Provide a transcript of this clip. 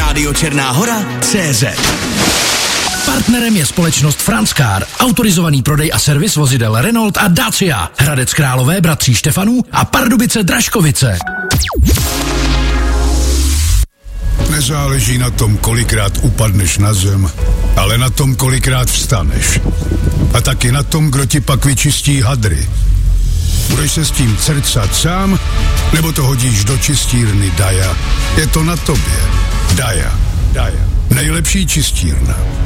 Rádio Černá Hora CZ. Partnerem je společnost Franckar, autorizovaný prodej a servis vozidel Renault a Dacia, Hradec Králové, Bratří Štefanů a Pardubice Dražkovice. Nezáleží na tom, kolikrát upadneš na zem, ale na tom, kolikrát vstaneš. A taky na tom, kdo ti pak vyčistí hadry. Budeš se s tím crcat sám, nebo to hodíš do čistírny Daja. Je to na tobě. Daja. Nejlepší čistírna.